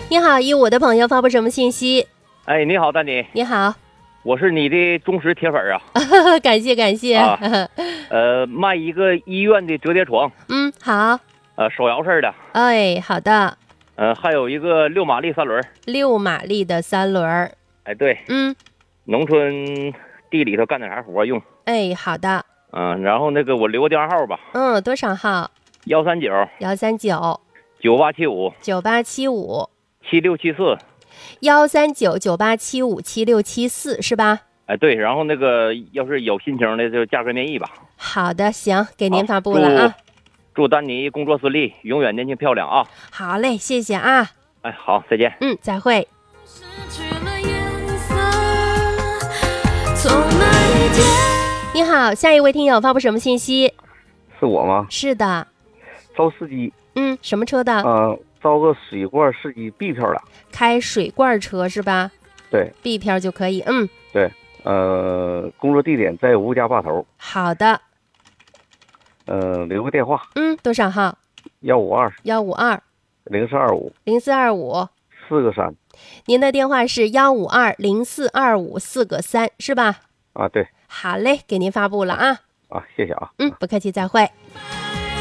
你好，与我的朋友发布什么信息？ 哎，你好，丹妮。 你好， 我是你的忠实铁粉啊。 感谢感谢。 啊卖一个医院的折叠床， 好。 手摇式的。 哎，好的。 还有一个6马力3轮。 6马力的3轮。 哎，对。农村地里头干点啥活用？ 哎，好的。 然后那个我留个电话号吧。 多少号 139 ？139 9875 7674。139 9875 7674是吧？ 哎，对。然后那个要是有心情的，就价格面议吧。 好的，行，给您发布了啊。 祝丹妮工作顺利，永远年轻漂亮啊！ 好嘞，谢谢啊。 哎，好，再见。 再会。你好，下一位听友发布什么信息？ 是我吗？ 是的。 招司机。 什么车的？ 招个水罐司机 B 票的。 开水罐车是吧？ 对。 B 票就可以。 对。工作地点在吴家坝头。 好的。 留个电话。 多少号 ？152 0425 0425 4个3。 您的电话是152 0425 4个3是吧？ 对。 好嘞，给您发布了啊。 谢谢啊。 不客气，再会。